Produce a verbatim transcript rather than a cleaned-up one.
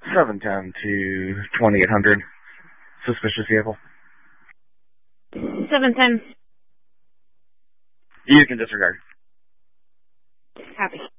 seven ten to twenty-eight hundred. Suspicious vehicle. seven ten. You can disregard. Copy.